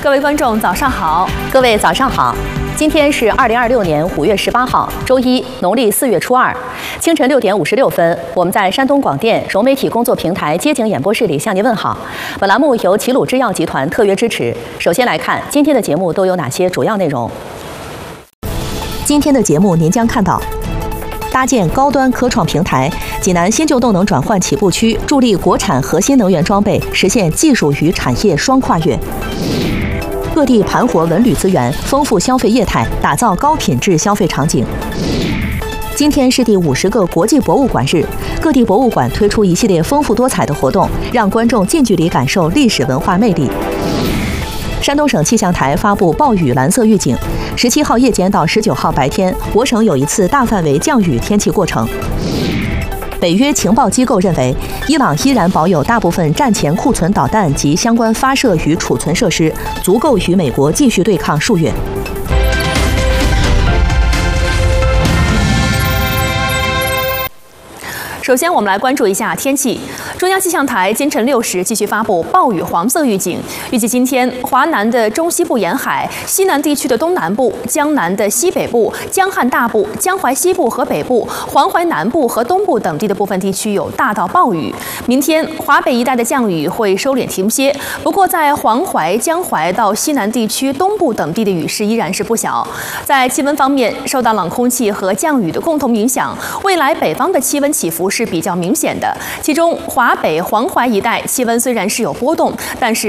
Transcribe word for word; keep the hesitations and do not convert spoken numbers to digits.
各位观众，早上好！ 各位早上好！今天是二零二六年五月十八号，周一，农历四月初二，清晨六点五十六分，我们在山东广电融媒体工作平台街景演播室里向您问好。本栏目由齐鲁制药集团特约支持。首先来看今天的节目都有哪些主要内容。今天的节目您将看到：搭建高端科创平台，济南新旧动能转换起步区助力国产核心能源装备实现技术与产业双跨越。各地盘活文旅资源，丰富消费业态，打造高品质消费场景。今天是第五十个国际博物馆日，各地博物馆推出一系列丰富多彩的活动，让观众近距离感受历史文化魅力。山东省气象台发布暴雨蓝色预警，十七号夜间到十九号白天，我省有一次大范围降雨天气过程。北约情报机构认为，伊朗依然保有大部分战前库存导弹及相关发射与储存设施，足够与美国继续对抗数月。 首先，我们来关注一下天气。中央气象台今晨六时继续发布暴雨黄色预警，预计今天华南的中西部沿海、西南地区的东南部、江南的西北部、江汉大部、江淮西部和北部、黄淮南部和东部等地的部分地区有大到暴雨。明天华北一带的降雨会收敛停歇，不过在黄淮、江淮到西南地区东部等地的雨势依然是不小。在气温方面，受到冷空气和降雨的共同影响，未来北方的气温起伏是比较明显的，其中华北、黄淮一带气温虽然是有波动，但是